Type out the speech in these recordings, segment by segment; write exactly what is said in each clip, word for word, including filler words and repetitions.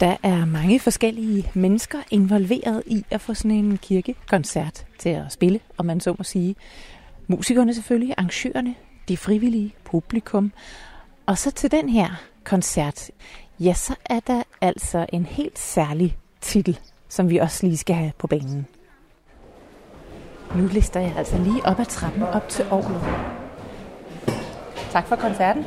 Der er mange forskellige mennesker involveret i at få sådan en kirkekoncert til at spille, om man så må sige. Musikerne selvfølgelig, arrangørerne, de frivillige, publikum. Og så til den her koncert, ja, så er der altså en helt særlig titel, som vi også lige skal have på banen. Nu lister jeg altså lige op ad trappen op til orglet. Tak for koncerten.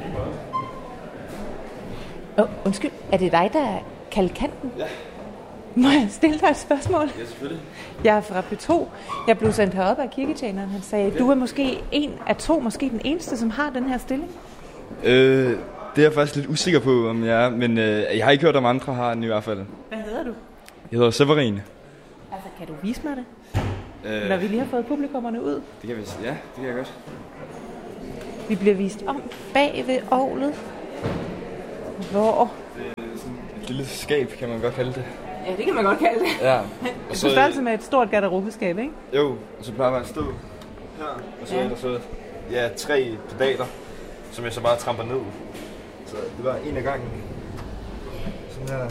Åh, oh, undskyld, er det dig, der er kalkanten? Ja. Må jeg stille dig et spørgsmål? Ja, selvfølgelig. Jeg er fra P to. Jeg blev sendt herop af kirketjeneren. Han sagde, okay. Du er måske en af to, måske den eneste, som har den her stilling. Øh, det er jeg faktisk lidt usikker på, om jeg er, men øh, jeg har ikke hørt, om andre har den i hvert fald. Hvad hedder du? Jeg hedder Severin. Altså, kan du vise mig det? Øh, Når vi lige har fået publikummerne ud. Det kan vi, ja, det kan jeg godt. Vi bliver vist om bag ved orglet. Hvor? Det er sådan et lille skab, kan man godt kalde det. Ja, det kan man godt kalde det. Ja. Og så, du størrelse med et stort garderobeskab, ikke? Jo, og så plejer man at stå her, og så ja. er der så ja, tre pedaler, som jeg så bare tramper ned. Så det var en af gangen. Sådan her.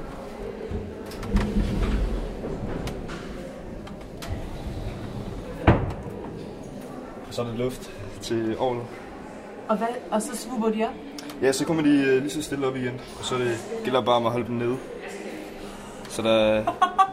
Og så er der luft til orglet. Og, hvad? Og så svupper de op? Ja, så kommer de lige så stille op igen, og så det gælder bare om at holde dem nede. Så der... ja.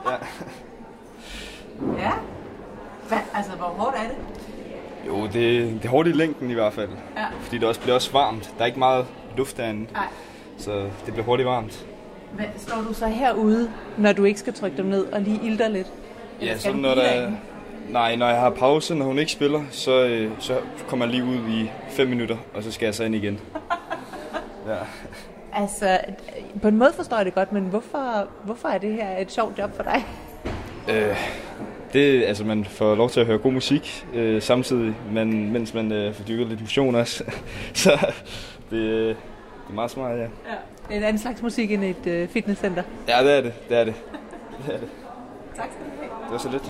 Ja? Hvad? Altså, hvor hårdt er det? Jo, det, det er hårdt i længden i hvert fald. Ja. Fordi det også bliver også varmt. Der er ikke meget luft derinde. Nej. Så det bliver hurtigt varmt. Hvad, står du så herude, når du ikke skal trykke dem ned og lige ilter lidt? Ja, så når der... Nej, når jeg har pause, når hun ikke spiller, så, øh, så kommer jeg lige ud i fem minutter, og så skal jeg så ind igen. Ja. Altså, på en måde forstår jeg det godt, men hvorfor, hvorfor er det her et sjovt job for dig? Øh, det, altså, man får lov til at høre god musik øh, samtidig, men, mens man øh, får dyrket lidt motion også. Så det, det er meget smart, ja. Ja. Det er en anden slags musik end et øh, fitnesscenter. Ja, det er det. Det er det. Det er det. Tak skal du have. Det var så lidt.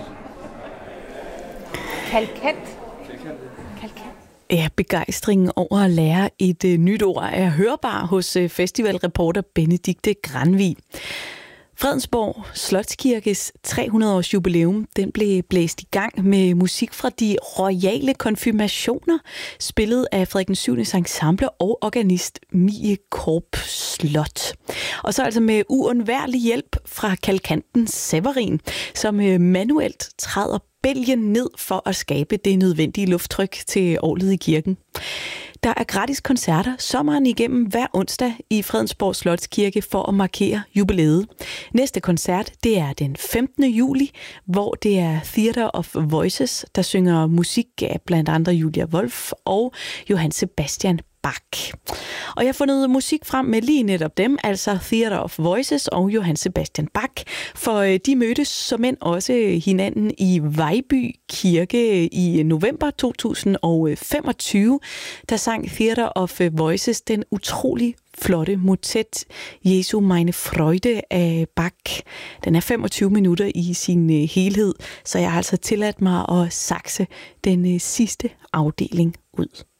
Kalkant. Kalkant. Kalkant. Ja, begejstringen over at lære et uh, nyt ord er hørbar hos uh, festivalreporter Benedikte Granvig. Fredensborg Slotskirkes tre hundrede års jubilæum, den blev blæst i gang med musik fra de royale konfirmationer, spillet af Frederik den syvendes ensemble og organist Mie Korp Slot. Og så altså med uundværlig hjælp fra kalkanten Severin, som uh, manuelt træder bælgen ned for at skabe det nødvendige lufttryk til orglet i kirken. Der er gratis koncerter sommeren igennem hver onsdag i Fredensborg Slotskirke for at markere jubilæet. Næste koncert, det er den femtende juli, hvor det er Theater of Voices, der synger musik af blandt andre Julia Wolf og Johann Sebastian Bach. Og jeg har fundet musik frem med lige netop dem, altså Theater of Voices og Johann Sebastian Bach, for de mødtes som end også hinanden i Vejby Kirke i november to tusind femogtyve. Der sang Theater of Voices den utrolig flotte motet Jesu meine Freude af Bach. Den er femogtyve minutter i sin helhed, så jeg har altså tilladt mig at sakse den sidste afdeling ud.